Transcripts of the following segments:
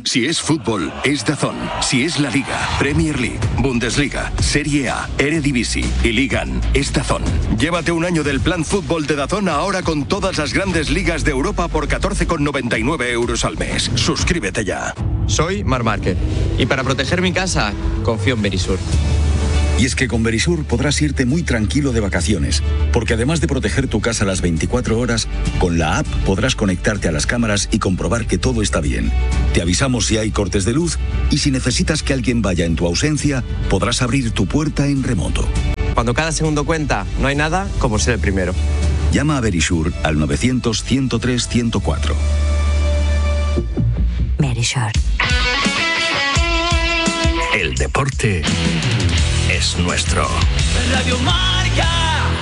Si es fútbol, es DAZN. Si es la Liga, Premier League, Bundesliga, Serie A, Eredivisie y Ligan, es DAZN. Llévate un año del plan fútbol de DAZN ahora con todas las grandes ligas de Europa por 14,99 € al mes. Suscríbete ya. Soy Marc Márquez y para proteger mi casa, confío en Verisur. Y es que con Verisur podrás irte muy tranquilo de vacaciones, porque además de proteger tu casa las 24 horas, con la app podrás conectarte a las cámaras y comprobar que todo está bien. Te avisamos si hay cortes de luz y si necesitas que alguien vaya en tu ausencia, podrás abrir tu puerta en remoto. Cuando cada segundo cuenta, no hay nada como ser el primero. Llama a Verisur al 900-103-104. Verisur. El deporte es nuestro. Radio Marca.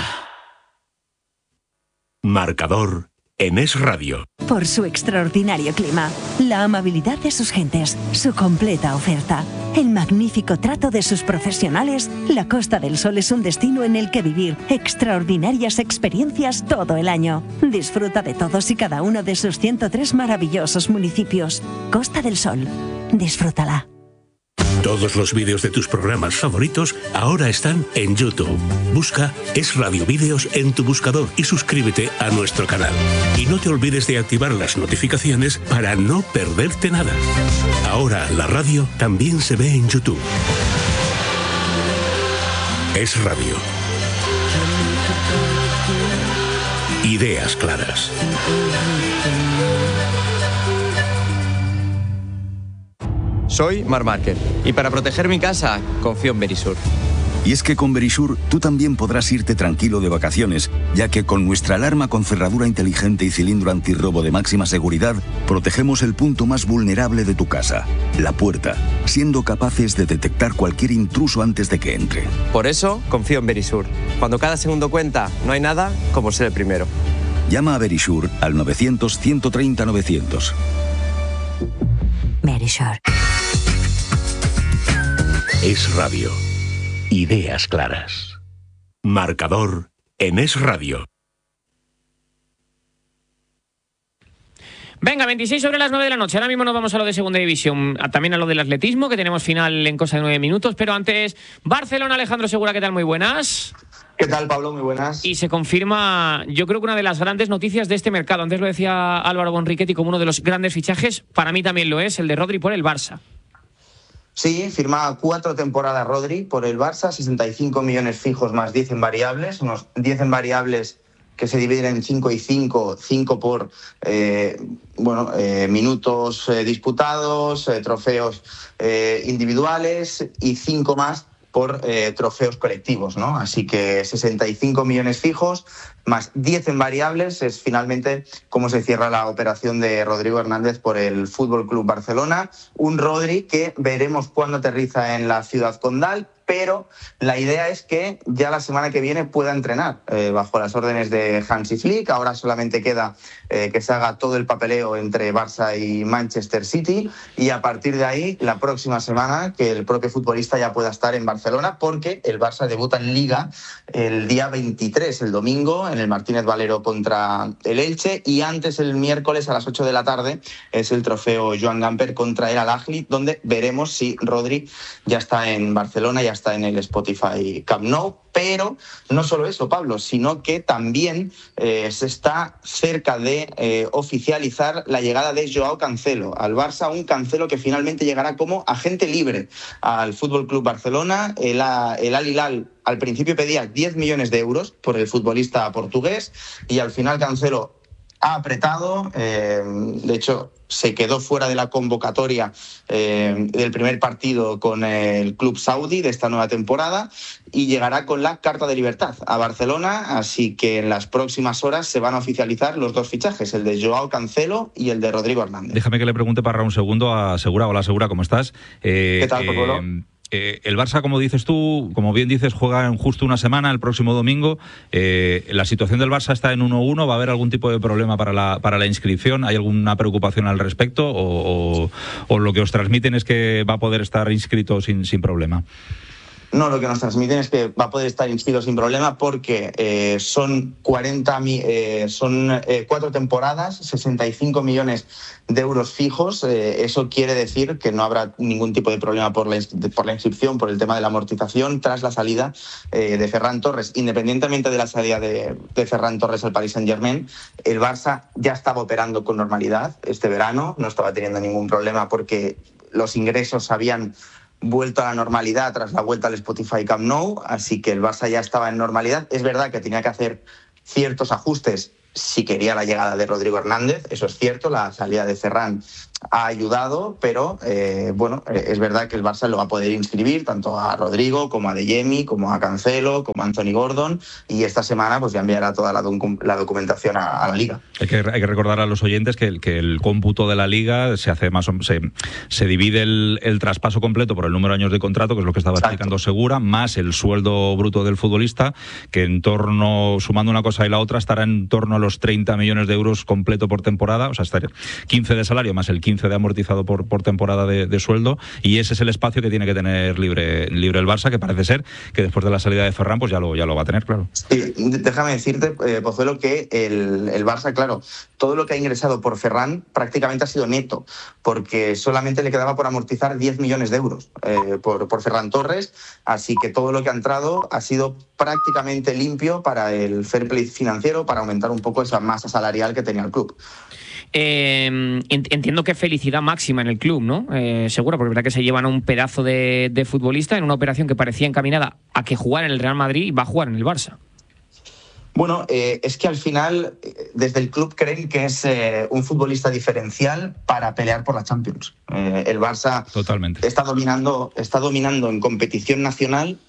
Marcador en Es Radio. Por su extraordinario clima, la amabilidad de sus gentes, su completa oferta, el magnífico trato de sus profesionales, la Costa del Sol es un destino en el que vivir extraordinarias experiencias todo el año. Disfruta de todos y cada uno de sus 103 maravillosos municipios. Costa del Sol. Disfrútala. Todos los vídeos de tus programas favoritos ahora están en YouTube. Busca Es Radio Vídeos en tu buscador y suscríbete a nuestro canal. Y no te olvides de activar las notificaciones para no perderte nada. Ahora la radio también se ve en YouTube. Es Radio. Ideas claras. Soy Marc Márquez y para proteger mi casa, confío en Verisur. Y es que con Verisur tú también podrás irte tranquilo de vacaciones, ya que con nuestra alarma con cerradura inteligente y cilindro antirrobo de máxima seguridad, protegemos el punto más vulnerable de tu casa, la puerta, siendo capaces de detectar cualquier intruso antes de que entre. Por eso, confío en Verisur. Cuando cada segundo cuenta, no hay nada como ser el primero. Llama a Verisur al 900-130-900. Verisur. Es Radio. Ideas claras. Marcador en Es Radio. Venga, 26 sobre las 9 de la noche. Ahora mismo nos vamos a lo de segunda división, también a lo del atletismo, que tenemos final en cosa de 9 minutos. Pero antes, Barcelona, Alejandro Segura, ¿qué tal? Muy buenas. ¿Qué tal, Pablo? Muy buenas. Y se confirma, yo creo que una de las grandes noticias de este mercado. Antes lo decía Álvaro Bonriquetti como uno de los grandes fichajes. Para mí también lo es, el de Rodri por el Barça. Sí, firma 4 temporadas Rodri por el Barça, 65 millones fijos más 10 en variables, unos 10 en variables que se dividen en 5 y 5, 5 por minutos disputados, trofeos individuales y 5 más por trofeos colectivos, ¿no? Así que 65 millones fijos más 10 en variables es finalmente cómo se cierra la operación de Rodrigo Hernández por el Fútbol Club Barcelona. Un Rodri que veremos cuándo aterriza en la ciudad condal, pero la idea es que ya la semana que viene pueda entrenar bajo las órdenes de Hansi Flick. Ahora solamente queda que se haga todo el papeleo entre Barça y Manchester City y a partir de ahí, la próxima semana, que el propio futbolista ya pueda estar en Barcelona, porque el Barça debuta en Liga el día 23, el domingo, en el Martínez Valero contra el Elche, y antes el miércoles a las 8 de la tarde es el trofeo Joan Gamper contra el Al-Ahly, donde veremos si Rodri ya está en Barcelona, ya está en el Spotify Camp Nou. Pero no solo eso, Pablo, sino que también se está cerca de oficializar la llegada de Joao Cancelo al Barça, un Cancelo que finalmente llegará como agente libre al Fútbol Club Barcelona. El Al-Hilal al principio pedía 10 millones de euros por el futbolista portugués y al final Cancelo ha apretado, de hecho se quedó fuera de la convocatoria del primer partido con el club saudí de esta nueva temporada y llegará con la carta de libertad a Barcelona, así que en las próximas horas se van a oficializar los dos fichajes, el de Joao Cancelo y el de Rodrigo Hernández. Déjame que le pregunte para un segundo a Segura. Hola Segura, ¿cómo estás? ¿Qué tal, Pablo? El Barça, como dices tú, como bien dices, juega en justo una semana, el próximo domingo. La situación del Barça está en 1-1. ¿Va a haber algún tipo de problema para la inscripción? ¿Hay alguna preocupación al respecto? ¿O lo que os transmiten es que va a poder estar inscrito sin problema? No, lo que nos transmiten es que va a poder estar inscrito sin problema porque son 4 temporadas, 65 millones de euros fijos. Eso quiere decir que no habrá ningún tipo de problema por la inscripción, por el tema de la amortización, tras la salida de Ferran Torres. Independientemente de la salida de Ferran Torres al Paris Saint-Germain, el Barça ya estaba operando con normalidad este verano, no estaba teniendo ningún problema porque los ingresos habían vuelto a la normalidad tras la vuelta al Spotify Camp Nou, así que el Barça ya estaba en normalidad. Es verdad que tenía que hacer ciertos ajustes si quería la llegada de Rodrigo Hernández, eso es cierto, la salida de Ferran ha ayudado, pero es verdad que el Barça lo va a poder inscribir tanto a Rodrigo como a Adeyemi, como a Cancelo, como a Anthony Gordon, y esta semana pues ya enviará toda la documentación a la Liga. Hay que recordar a los oyentes que el cómputo de la Liga se hace se divide el traspaso completo por el número de años de contrato, que es lo que estaba explicando Segura, más el sueldo bruto del futbolista, que sumando una cosa y la otra, estará en torno a los 30 millones de euros completo por temporada, o sea, estará 15 de salario más el 15 de amortizado por temporada de sueldo, y ese es el espacio que tiene que tener libre el Barça, que parece ser que después de la salida de Ferran pues ya lo va a tener, claro. Sí, déjame decirte, Pozuelo, que el Barça, claro, todo lo que ha ingresado por Ferran prácticamente ha sido neto, porque solamente le quedaba por amortizar 10 millones de euros por Ferran Torres, así que todo lo que ha entrado ha sido prácticamente limpio para el fair play financiero, para aumentar un poco esa masa salarial que tenía el club. Entiendo que felicidad máxima en el club, ¿no? Seguro, porque es verdad que se llevan a un pedazo de futbolista en una operación que parecía encaminada a que jugara en el Real Madrid y va a jugar en el Barça. Bueno, es que al final desde el club creen que es un futbolista diferencial para pelear por la Champions. El Barça totalmente está dominando en competición nacional,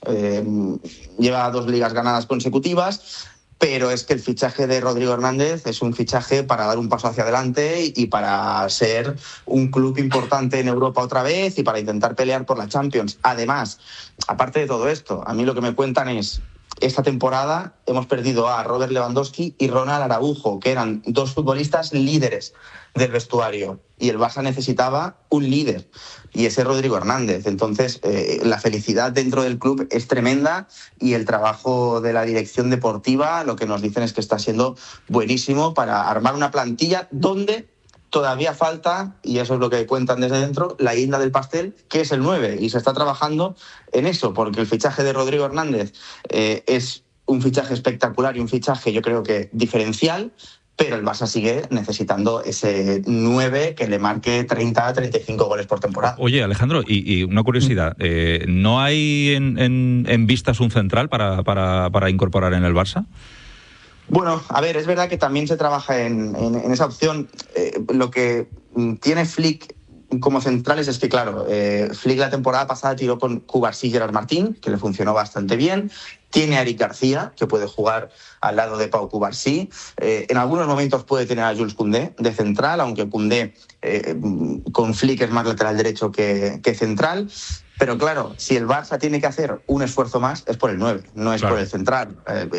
lleva 2 ligas ganadas consecutivas, pero es que el fichaje de Rodrigo Hernández es un fichaje para dar un paso hacia adelante y para ser un club importante en Europa otra vez y para intentar pelear por la Champions. Además, aparte de todo esto, a mí lo que me cuentan es: esta temporada hemos perdido a Robert Lewandowski y Ronald Araujo, que eran 2 futbolistas líderes del vestuario, y el Barça necesitaba un líder, y ese es Rodrigo Hernández. Entonces, la felicidad dentro del club es tremenda, y el trabajo de la dirección deportiva, lo que nos dicen es que está siendo buenísimo para armar una plantilla donde todavía falta, y eso es lo que cuentan desde dentro, la guinda del pastel, que es el 9, y se está trabajando en eso, porque el fichaje de Rodrigo Hernández es un fichaje espectacular y un fichaje, yo creo que diferencial, pero el Barça sigue necesitando ese 9 que le marque 30 a 35 goles por temporada. Oye, Alejandro, y una curiosidad, ¿no hay en vistas un central para incorporar en el Barça? Bueno, a ver, es verdad que también se trabaja en esa opción. Lo que tiene Flick como centrales es que, claro, Flick la temporada pasada tiró con Cubarsí y Gerard Martín, que le funcionó bastante bien. Tiene a Eric García, que puede jugar al lado de Pau Cubarsí. En algunos momentos puede tener a Jules Koundé de central, aunque Koundé con Flick es más lateral derecho que central. Pero claro, si el Barça tiene que hacer un esfuerzo más, es por el 9, no es por el central.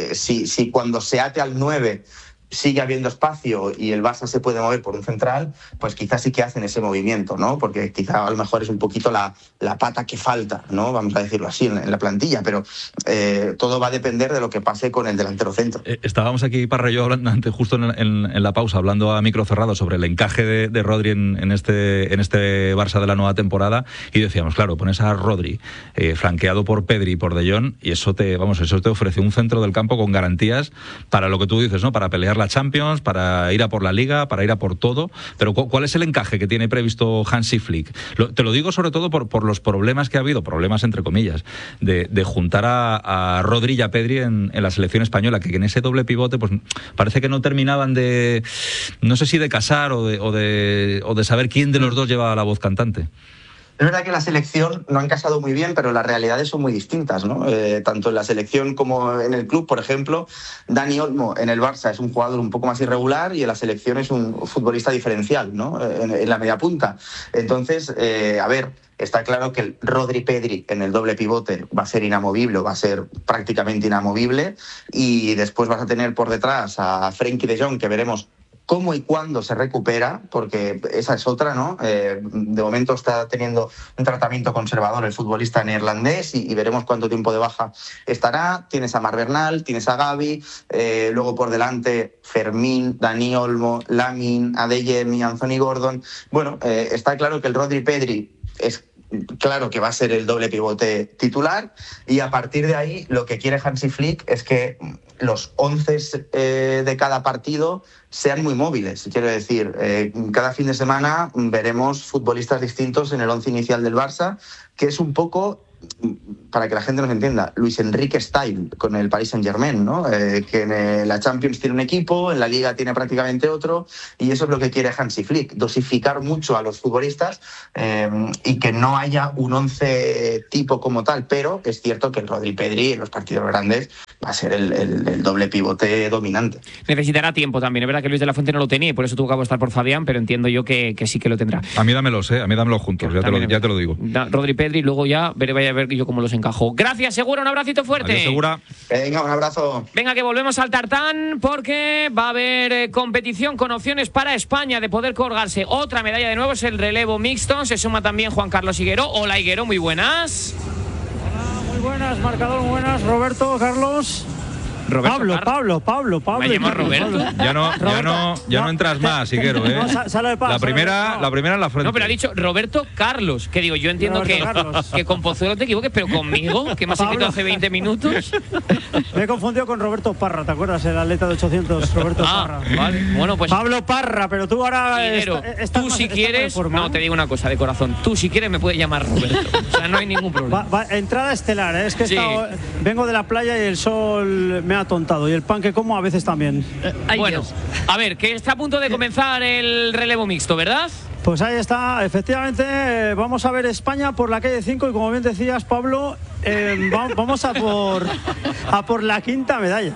Si cuando se ate al 9 sigue habiendo espacio y el Barça se puede mover por un central, pues quizás sí que hacen ese movimiento, ¿no? Porque quizá a lo mejor es un poquito la pata que falta, ¿no? Vamos a decirlo así, en la plantilla, pero todo va a depender de lo que pase con el delantero centro. Estábamos aquí, Parra y yo, hablando antes, justo en la pausa, hablando a micro cerrado sobre el encaje de Rodri en este Barça de la nueva temporada, y decíamos, claro, pones a Rodri flanqueado por Pedri y por De Jong, y eso te ofrece un centro del campo con garantías para lo que tú dices, ¿no? Para pelear la Champions, para ir a por la Liga, para ir a por todo. Pero ¿cuál es el encaje que tiene previsto Hansi Flick? Te lo digo sobre todo por los problemas que ha habido, problemas entre comillas, de juntar a Rodri y a Pedri en la selección española, que en ese doble pivote pues parece que no terminaban de, no sé si de casar o de saber quién de los dos lleva la voz cantante. Es verdad que la selección no han casado muy bien, pero las realidades son muy distintas, ¿no? Tanto en la selección como en el club, por ejemplo, Dani Olmo en el Barça es un jugador un poco más irregular y en la selección es un futbolista diferencial, ¿no? En la media punta. Entonces, a ver, está claro que el Rodri-Pedri en el doble pivote va a ser inamovible, va a ser prácticamente inamovible, y después vas a tener por detrás a Frenkie de Jong, que veremos cómo y cuándo se recupera, porque esa es otra, ¿no? De momento está teniendo un tratamiento conservador el futbolista neerlandés y veremos cuánto tiempo de baja estará. Tienes a Marc Bernal, tienes a Gavi, luego por delante Fermín, Dani Olmo, Lamine, Adeyemi, Anthony Gordon. Bueno, está claro que el Rodri Pedri es claro que va a ser el doble pivote titular, y a partir de ahí lo que quiere Hansi Flick es que los 11 de cada partido sean muy móviles. Quiero decir, cada fin de semana veremos futbolistas distintos en el 11 inicial del Barça, que es un poco, para que la gente nos entienda, Luis Enrique style con el Paris Saint-Germain, ¿no? Que en la Champions tiene un equipo, en la Liga tiene prácticamente otro, y eso es lo que quiere Hansi Flick, dosificar mucho a los futbolistas y que no haya un 11 tipo como tal, pero es cierto que el Rodri Pedri en los partidos grandes va a ser el doble pivote dominante. Necesitará tiempo también, es verdad que Luis de la Fuente no lo tenía y por eso tuvo que apostar por Fabián, pero entiendo yo que sí que lo tendrá. A mí dámelos, a mí dámelos juntos, ya te lo digo. Rodri Pedri, luego ya vaya a ver yo cómo los encajo. Gracias, Segura, un abracito fuerte. Adiós, Segura. Venga, un abrazo. Venga, que volvemos al tartán porque va a haber competición con opciones para España de poder colgarse otra medalla de nuevo, es el relevo mixto. Se suma también Juan Carlos Higuero. Hola, Higuero, muy buenas. Hola, muy buenas, marcador, muy buenas. Roberto, Carlos. Pablo. ¿Me llamas Roberto? Ya no entras más, Higuero, ¿eh? La primera en la frente. No, pero ha dicho Roberto Carlos, que digo, yo entiendo que con Pozuelo te equivoques, pero conmigo, que me has escrito hace 20 minutos. Me he confundido con Roberto Parra, ¿te acuerdas? El atleta de 800, Roberto Parra. Vale, bueno, pues Pablo Parra, pero tú ahora Higuero, tú si quieres, no, te digo una cosa de corazón, tú si quieres me puedes llamar Roberto, o sea, no hay ningún problema. Entrada estelar, es que vengo de la playa y el sol me ha atontado, y el pan que como a veces también. Bueno, a ver, que está a punto de comenzar el relevo mixto, ¿verdad? Pues ahí está, efectivamente, vamos a ver España por la calle 5 y como bien decías, Pablo, vamos a por la quinta medalla,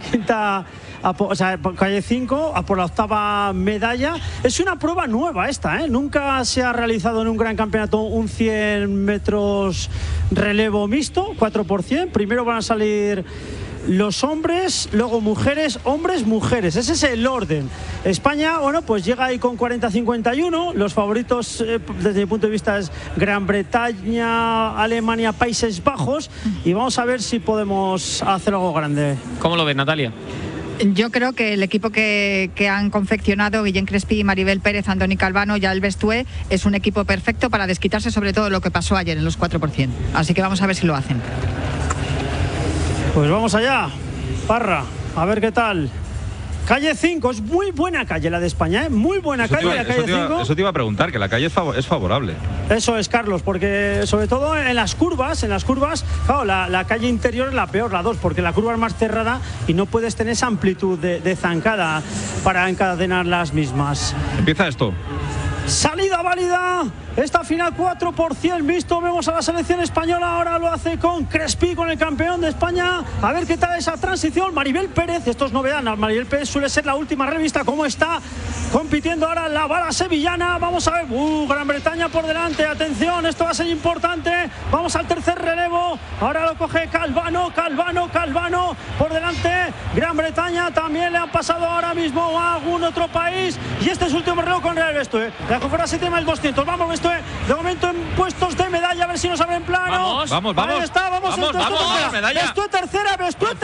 por calle 5, a por la octava medalla. Es una prueba nueva esta, nunca se ha realizado en un gran campeonato un 100 metros relevo mixto, 4%. Primero van a salir los hombres, luego mujeres, hombres, mujeres. Ese es el orden. España, bueno, pues llega ahí con 40-51. Los favoritos, desde mi punto de vista, es Gran Bretaña, Alemania, Países Bajos. Y vamos a ver si podemos hacer algo grande. ¿Cómo lo ves, Natalia? Yo creo que el equipo que han confeccionado Guillén Crespí, Maribel Pérez, Andoni Calvano y Albert Tué es un equipo perfecto para desquitarse sobre todo lo que pasó ayer en los 4%. Así que vamos a ver si lo hacen. Pues vamos allá, Parra, a ver qué tal. Calle 5, es muy buena calle la de España, muy buena calle la calle 5. Eso te iba a preguntar, que la calle es favorable. Eso es, Carlos, porque sobre todo en las curvas, claro, la calle interior es la peor, la 2, porque la curva es más cerrada y no puedes tener esa amplitud de zancada para encadenar las mismas. Empieza esto. Salida válida. Esta final 4% mixto. Vemos a la selección española. Ahora lo hace con Crespí, con el campeón de España. A ver qué tal esa transición. Maribel Pérez, esto es novedad. Maribel Pérez suele ser la última revista. ¿Cómo está compitiendo ahora la bala sevillana? Vamos a ver. Gran Bretaña por delante. Atención, esto va a ser importante. Vamos al tercer relevo. Ahora lo coge Calvano por delante. Gran Bretaña también le han pasado ahora mismo a algún otro país. Y este es último relevo con Real Bestoe. La fuera se tema el 200. Vamos, Bestoe. De momento en puestos de medalla. A ver si nos abren plano. Vamos. Ahí está, vamos medalla. Bestoe tercera.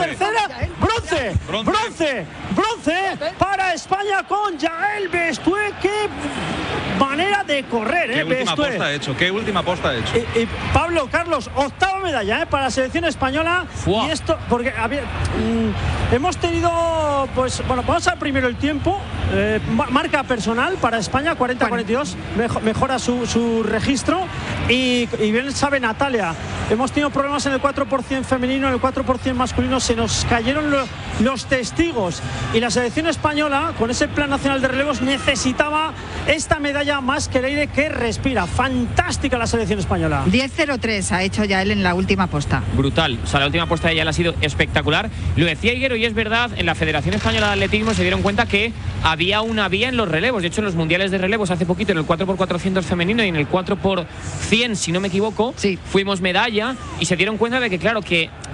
Bronce para España con Yael Bestoe. Qué manera de correr, ¿Qué última posta ha hecho? Y Pablo, Carlos, octava medalla para la selección española. ¡Fua! Y esto, porque hemos tenido, pues, bueno, vamos a ver primero el tiempo. Marca personal para España, 40-42, mejora su registro. Y bien sabe Natalia, hemos tenido problemas en el 4% femenino, en el 4% masculino, se nos cayeron los testigos. Y la selección española, con ese plan nacional de relevos, necesitaba esta medalla más que el aire que respira. Fantástica la selección española. 10.03 ha hecho ya él en la última posta. Brutal, o sea, la última posta de ella ha sido espectacular. Lo decía Higuero y es verdad, en la Federación Española de Atletismo se dieron cuenta que había una vía en los relevos. De hecho, en los mundiales de relevos hace poquito, en el 4x400 femenino y en el 4x100, si no me equivoco, fuimos medalla y se dieron cuenta de que, claro, que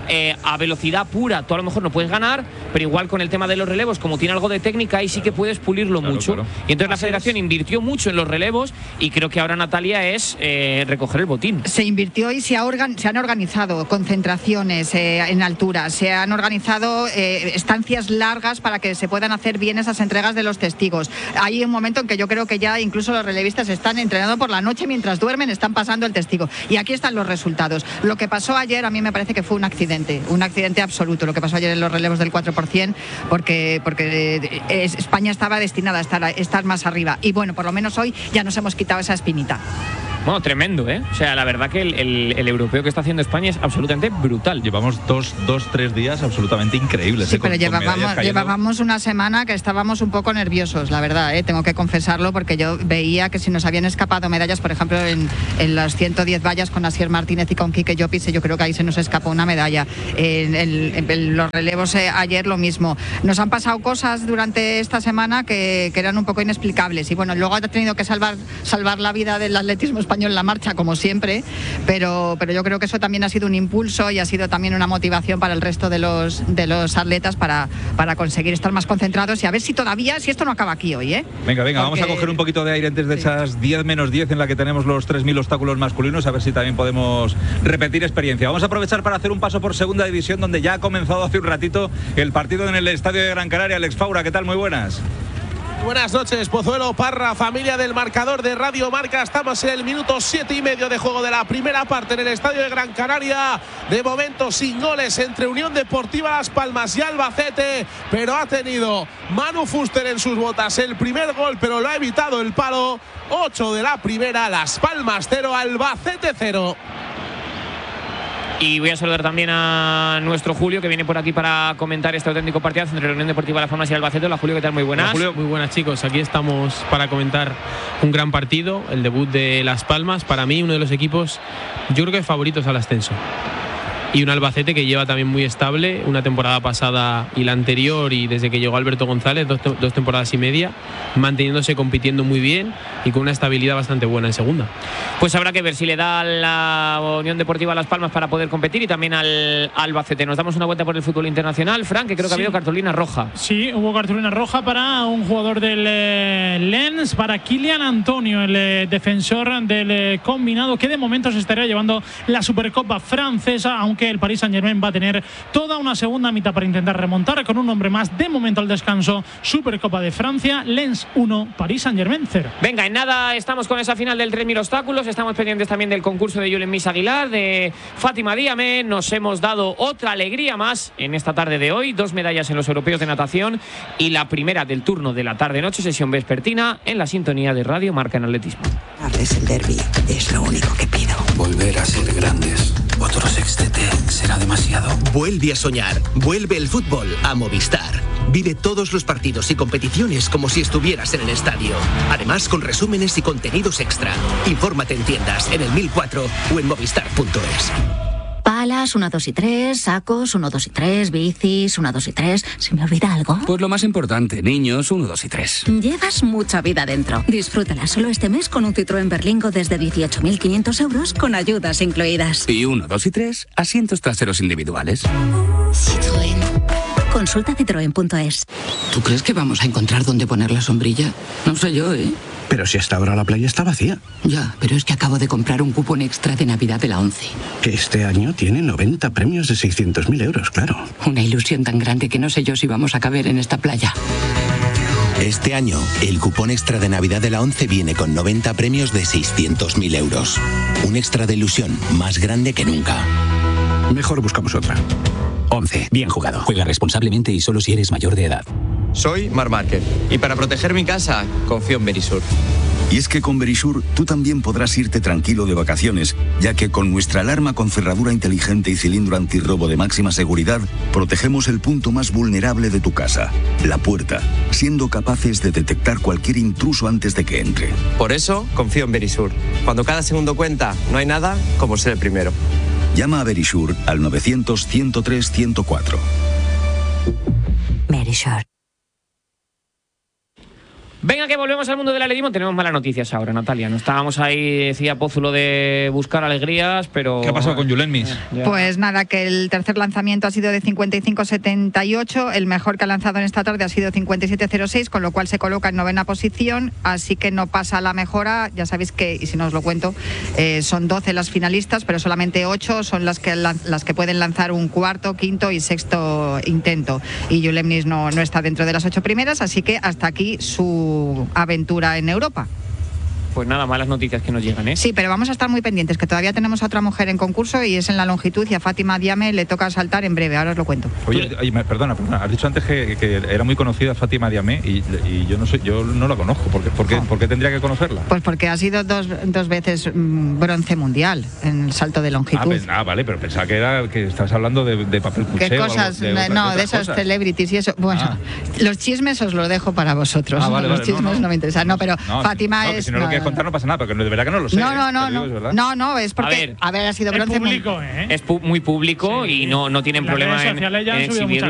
a velocidad pura tú a lo mejor no puedes ganar, pero igual con el tema de los relevos, como tiene algo de técnica, ahí sí que puedes pulirlo mucho. Claro. Y entonces la federación invirtió mucho en los relevos y creo que ahora, Natalia, es recoger el botín. Se invirtió y se han organizado concentraciones en altura, se han organizado estancias largas para que se puedan hacer bien esas entregas de los testigos. Hay un momento en que yo creo que ya incluso los relevistas están entrenando por la noche mientras duermen, están pasando el testigo. Y aquí están los resultados. Lo que pasó ayer a mí me parece que fue un accidente absoluto, lo que pasó ayer en los relevos del 4%, porque España estaba destinada a estar más arriba. Y bueno, por lo menos hoy ya nos hemos quitado esa espinita. Bueno, tremendo, ¿eh? O sea, la verdad que el europeo que está haciendo España es absolutamente brutal. Llevamos 3 días absolutamente increíbles. Sí, pero llevábamos una semana que estábamos un poco nerviosos, la verdad, tengo que confesarlo, porque yo veía que si nos habían escapado medallas, por ejemplo, en las 110 vallas con Asier Martínez y con Quique Llopis, yo creo que ahí se nos escapó una medalla. En los relevos ayer lo mismo. Nos han pasado cosas durante esta semana que eran un poco inexplicables. Y bueno, luego ha tenido que salvar la vida del atletismo español en la marcha, como siempre, pero yo creo que eso también ha sido un impulso y ha sido también una motivación para el resto de los atletas para conseguir estar más concentrados y a ver si esto no acaba aquí hoy, ¿eh? Venga, vamos a coger un poquito de aire antes de esas 10 menos 10 en la que tenemos los 3.000 obstáculos masculinos, a ver si también podemos repetir experiencia. Vamos a aprovechar para hacer un paso por segunda división, donde ya ha comenzado hace un ratito el partido en el estadio de Gran Canaria. Alex Faura, ¿qué tal? Muy buenas. Buenas noches, Pozuelo, Parra, familia del marcador de Radio Marca. Estamos en el minuto 7,5 de juego de la primera parte en el estadio de Gran Canaria. De momento sin goles entre Unión Deportiva Las Palmas y Albacete, pero ha tenido Manu Fuster en sus botas el primer gol, pero lo ha evitado el palo. 8 de la primera, Las Palmas 0, Albacete 0. Y voy a saludar también a nuestro Julio, que viene por aquí para comentar este auténtico partido entre la Unión Deportiva Las Palmas y Albacete. Hola, Julio, ¿qué tal? Muy buenas. Hola, Julio. Muy buenas, chicos. Aquí estamos para comentar un gran partido, el debut de Las Palmas. Para mí, uno de los equipos, yo creo que favoritos al ascenso. Y un Albacete que lleva también muy estable, una temporada pasada y la anterior, y desde que llegó Alberto González, dos temporadas y media, manteniéndose, compitiendo muy bien y con una estabilidad bastante buena en segunda. Pues habrá que ver si le da a la Unión Deportiva Las Palmas para poder competir y también al Albacete. Nos damos una vuelta por el fútbol internacional. Frank, que creo que ha habido cartulina roja. Sí, hubo cartulina roja para un jugador del Lens, para Kylian Antonio, el defensor del combinado, que de momento se estaría llevando la Supercopa francesa, aunque el Paris Saint-Germain va a tener toda una segunda mitad para intentar remontar con un hombre más. De momento al descanso, Supercopa de Francia, Lens 1, Paris Saint-Germain 0. Venga, en nada estamos con esa final del 3.000 obstáculos. Estamos pendientes también del concurso de Julen Miss Aguilar, de Fátima Díame. Nos hemos dado otra alegría más en esta tarde de hoy. 2 medallas en los europeos de natación y la primera del turno de la tarde-noche, sesión vespertina, en la sintonía de Radio Marca en atletismo. Es el derbi, es lo único que pido. Volver a ser grandes. Otro sextete será demasiado. Vuelve a soñar. Vuelve el fútbol a Movistar. Vive todos los partidos y competiciones como si estuvieras en el estadio. Además, con resúmenes y contenidos extra. Infórmate en tiendas, en el 1004 o en movistar.es. Palas, 1, 2 y 3, sacos, 1, 2 y 3, bicis, 1, 2 y 3. ¿Se me olvida algo? Pues lo más importante, niños, 1, 2 y 3. Llevas mucha vida dentro. Disfrútala solo este mes con un Citroën Berlingo desde 18.500 euros con ayudas incluidas. Y 1, 2 y 3, asientos traseros individuales. Citroën. Consulta citroen.es. ¿Tú crees que vamos a encontrar dónde poner la sombrilla? No sé yo, ¿eh? Pero si hasta ahora la playa está vacía. Ya, pero es que acabo de comprar un cupón extra de Navidad de la ONCE. Que este año tiene 90 premios de 600.000 euros, claro. Una ilusión tan grande que no sé yo si vamos a caber en esta playa. Este año, el cupón extra de Navidad de la ONCE viene con 90 premios de 600.000 euros. Un extra de ilusión más grande que nunca. Mejor buscamos otra. ONCE, bien jugado. Juega responsablemente y solo si eres mayor de edad. Soy Marc Márquez y para proteger mi casa confío en Verisur. Y es que con Verisur tú también podrás irte tranquilo de vacaciones, ya que con nuestra alarma con cerradura inteligente y cilindro antirrobo de máxima seguridad, protegemos el punto más vulnerable de tu casa, la puerta, siendo capaces de detectar cualquier intruso antes de que entre. Por eso confío en Verisur. Cuando cada segundo cuenta, no hay nada como ser el primero. Llama a Verisur al 900-103-104. Verisur. Venga, que volvemos al mundo del atletismo. Tenemos malas noticias ahora, Natalia. No estábamos ahí, decía Pózulo, de buscar alegrías, pero... ¿Qué ha pasado con Julen Mis? Pues nada, que el tercer lanzamiento ha sido de 55.78, el mejor que ha lanzado en esta tarde ha sido 57.06, con lo cual se coloca en 9ª posición, así que no pasa la mejora. Ya sabéis que, y si no os lo cuento, son 12 las finalistas, pero solamente 8 son las que pueden lanzar un cuarto, quinto y sexto intento. Y Julen Mis no está dentro de las 8 primeras, así que hasta aquí su aventura en Europa. Pues nada, malas noticias que nos llegan, ¿eh? Sí, pero vamos a estar muy pendientes, que todavía tenemos a otra mujer en concurso y es en la longitud, y a Fátima Diame le toca saltar en breve, ahora os lo cuento. Oye, perdona, has dicho antes que era muy conocida Fátima Diame y yo no la conozco. ¿Por qué tendría que conocerla? Pues porque ha sido dos veces bronce mundial en el salto de longitud. Vale, pero pensaba que estabas hablando de papel cuché. ¿Qué cosas? De esas celebrities y eso. Bueno, los chismes os los dejo para vosotros. Los chismes no me interesan. No, pero Fátima es... Si no lo quieres contar no pasa nada, porque de verdad que no lo sé. No, es porque ha sido bronce mundial. Es muy público y no tienen problema en exhibirlo.